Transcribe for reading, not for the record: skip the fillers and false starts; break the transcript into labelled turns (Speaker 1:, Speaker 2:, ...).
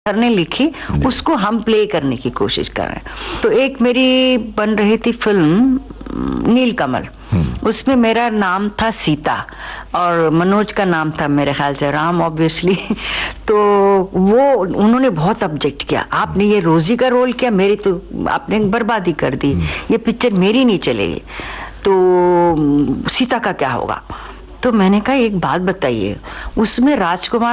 Speaker 1: Sir ने लिखी, उसको हम प्ले करने की कोशिश कर रहे हैं। तो एक मेरी बन रही थी फिल्म नीलकमल, उसमें मेरा नाम था सीता और मनोज का नाम था मेरे ख्याल से राम, ऑब्वियसली। तो वो उन्होंने बहुत ऑब्जेक्ट किया, आपने ये रोजी का रोल किया, मेरी तो आपने बर्बादी कर दी, ये पिक्चर मेरी नहीं चलेगी, तो सीता का क्या होगा। तो मैंने कहा एक बात बताइए, उसमें राजकुमार